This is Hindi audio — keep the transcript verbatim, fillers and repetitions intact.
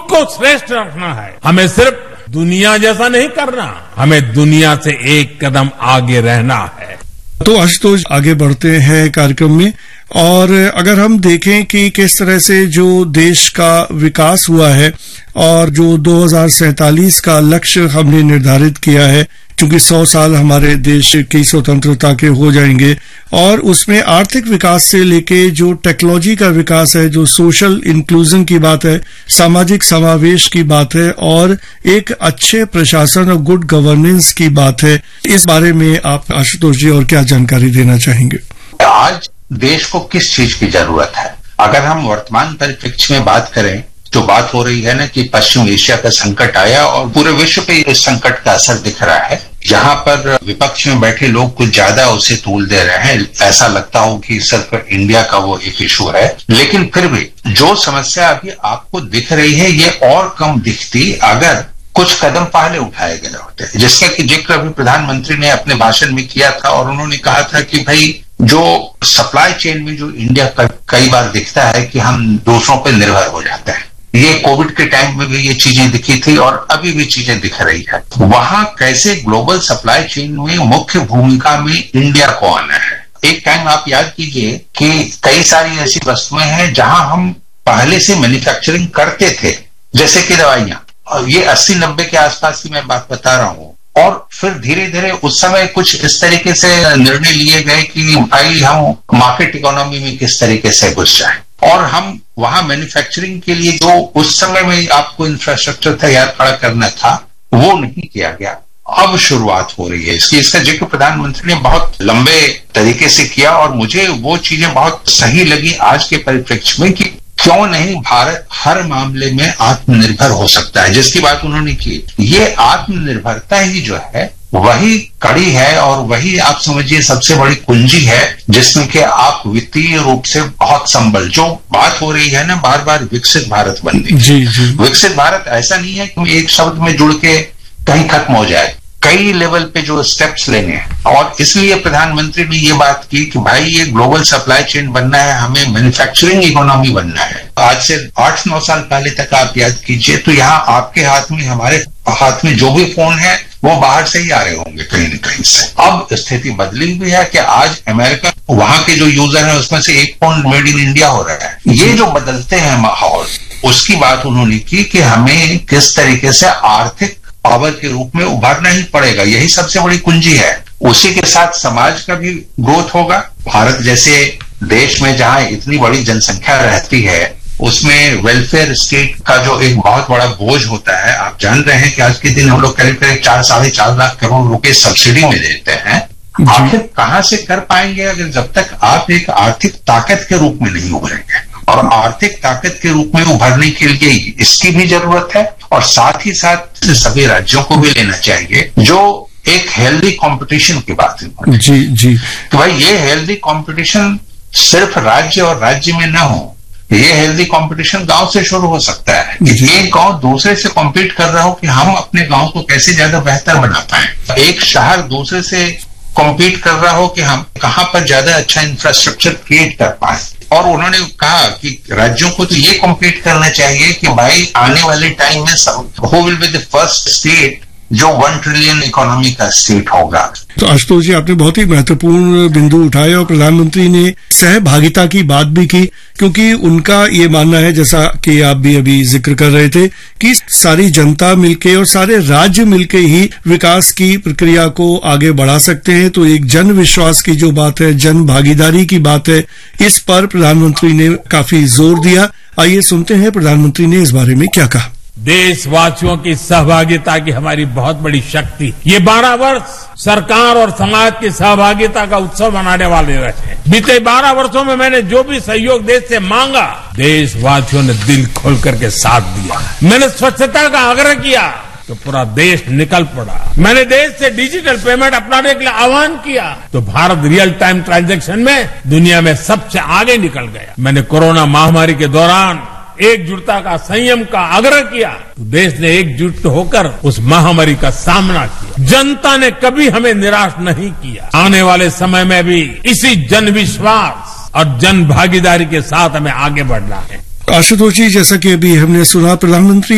को श्रेष्ठ रखना है। हमें सिर्फ दुनिया जैसा नहीं करना, हमें दुनिया से एक कदम आगे रहना है। तो आशुतोष, आगे बढ़ते हैं कार्यक्रम में, और अगर हम देखें कि किस तरह से जो देश का विकास हुआ है और जो दो हज़ार सैंतालीस का लक्ष्य हमने निर्धारित किया है, क्योंकि सौ साल हमारे देश की स्वतंत्रता के हो जाएंगे, और उसमें आर्थिक विकास से लेके जो टेक्नोलॉजी का विकास है, जो सोशल इंक्लूजन की बात है, सामाजिक समावेश की बात है, और एक अच्छे प्रशासन और गुड गवर्नेंस की बात है, इस बारे में आप आशुतोष जी और क्या जानकारी देना चाहेंगे? आज देश को किस चीज की जरूरत है? अगर हम वर्तमान परिप्रेक्ष्य में बात करें, जो बात हो रही है ना कि पश्चिम एशिया का संकट आया और पूरे विश्व पे इस संकट का असर दिख रहा है, जहां पर विपक्ष में बैठे लोग कुछ ज्यादा उसे तूल दे रहे हैं, ऐसा लगता हो कि सिर्फ इंडिया का वो एक इशू है। लेकिन फिर भी जो समस्या अभी आपको दिख रही है, ये और कम दिखती अगर कुछ कदम पहले उठाए गए होते, जिसका कि जिक्र अभी प्रधानमंत्री ने अपने भाषण में किया था। और उन्होंने कहा था कि भाई जो सप्लाई चेन में जो इंडिया का कई बार दिखता है कि हम दूसरों पर निर्भर हो जाते हैं, ये कोविड के टाइम में भी ये चीजें दिखी थी और अभी भी चीजें दिख रही है। वहां कैसे ग्लोबल सप्लाई चेन में मुख्य भूमिका में इंडिया को आना है। एक टाइम आप याद कीजिए कि कई सारी ऐसी वस्तुएं हैं जहां हम पहले से मैन्युफैक्चरिंग करते थे, जैसे कि दवाइयां, और ये अस्सी नब्बे के आसपास की मैं बात बता रहा हूं। और फिर धीरे धीरे उस समय कुछ इस तरीके से निर्णय लिए गए कि भाई हम मार्केट इकोनॉमी में किस तरीके से घुस जाए, और हम वहां मैन्युफैक्चरिंग के लिए जो उस समय में आपको इंफ्रास्ट्रक्चर तैयार खड़ा करना था, वो नहीं किया गया। अब शुरुआत हो रही है इसकी। इसका जिक्र प्रधानमंत्री ने बहुत लंबे तरीके से किया और मुझे वो चीजें बहुत सही लगी आज के परिप्रेक्ष्य में कि क्यों नहीं भारत हर मामले में आत्मनिर्भर हो सकता है, जिसकी बात उन्होंने की। ये आत्मनिर्भरता ही जो है वही कड़ी है और वही आप समझिए सबसे बड़ी कुंजी है, जिसमें कि आप वित्तीय रूप से बहुत संबल, जो बात हो रही है ना बार बार विकसित भारत बनने की। विकसित भारत ऐसा नहीं है कि एक शब्द में जुड़ के कहीं खत्म हो जाए, कई लेवल पे जो स्टेप्स लेने हैं। और इसलिए प्रधानमंत्री ने ये बात की कि भाई ये ग्लोबल सप्लाई चेन बनना है, हमें मैन्युफैक्चरिंग इकोनॉमी बनना है। आज से आठ नौ साल पहले तक आप याद कीजिए तो यहाँ आपके हाथ में, हमारे हाथ में जो भी फोन है वो बाहर से ही आ रहे होंगे कहीं न कहीं से। अब स्थिति बदली हुई है कि आज अमेरिका, वहां के जो यूजर है उसमें से एक फोन मेड इन इंडिया हो रहा है। ये जो बदलते हैं माहौल, उसकी बात उन्होंने की कि हमें किस तरीके से आर्थिक पावर के रूप में उभरना ही पड़ेगा, यही सबसे बड़ी कुंजी है। उसी के साथ समाज का भी ग्रोथ होगा। भारत जैसे देश में जहां इतनी बड़ी जनसंख्या रहती है, उसमें वेलफेयर स्टेट का जो एक बहुत बड़ा बोझ होता है। आप जान रहे हैं कि आज के दिन हम लोग करीब करीब चार साढ़े चार लाख करोड़ रुपए सब्सिडी में देते हैं। आखिर कहां से कर पाएंगे अगर जब तक आप एक आर्थिक ताकत के रूप में नहीं उभरेंगे। और आर्थिक ताकत के रूप में उभरने के लिए इसकी भी जरूरत है, और साथ ही साथ सभी राज्यों को भी लेना चाहिए जो एक हेल्दी कंपटीशन की बात है। जी जी तो भाई ये हेल्दी कंपटीशन सिर्फ राज्य और राज्य में ना हो, ये हेल्दी कंपटीशन गांव से शुरू हो सकता है कि एक गांव दूसरे से कॉम्पीट कर रहा हो कि हम अपने गांव को कैसे ज्यादा बेहतर बना पाए। एक शहर दूसरे से कॉम्पीट कर रहा हो कि हम कहां पर ज्यादा अच्छा इंफ्रास्ट्रक्चर क्रिएट कर पाए। और उन्होंने कहा कि राज्यों को तो ये कॉम्पीट करना चाहिए कि भाई आने वाले टाइम में who will be the first state जो वन ट्रिलियन इकोनॉमी का स्टेट होगा। तो आशुतोष जी, आपने बहुत ही महत्वपूर्ण बिंदु उठाए और प्रधानमंत्री ने सहभागिता की बात भी की, क्योंकि उनका ये मानना है, जैसा कि आप भी अभी जिक्र कर रहे थे, कि सारी जनता मिलके और सारे राज्य मिलके ही विकास की प्रक्रिया को आगे बढ़ा सकते हैं। तो एक जन विश्वास की जो बात है, जन भागीदारी की बात है, इस पर प्रधानमंत्री ने काफी जोर दिया। आइए सुनते हैं प्रधानमंत्री ने इस बारे में क्या कहा। देशवासियों की सहभागिता की हमारी बहुत बड़ी शक्ति। ये बारह वर्ष सरकार और समाज की सहभागिता का उत्सव मनाने वाले रहे। बीते बारह वर्षों में मैंने जो भी सहयोग देश से मांगा, देशवासियों ने दिल खोल करके साथ दिया। मैंने स्वच्छता का आग्रह किया तो पूरा देश निकल पड़ा। मैंने देश से डिजिटल पेमेंट अपनाने के लिए आह्वान किया तो भारत रियल टाइम ट्रांजैक्शन में दुनिया में सबसे आगे निकल गया। मैंने कोरोना महामारी के दौरान एकजुटता का, संयम का आग्रह किया तो देश ने एकजुट होकर उस महामारी का सामना किया। जनता ने कभी हमें निराश नहीं किया। आने वाले समय में भी इसी जन विश्वास और जन भागीदारी के साथ हमें आगे बढ़ना है। आशुतोष जी, जैसा कि अभी हमने सुना, प्रधानमंत्री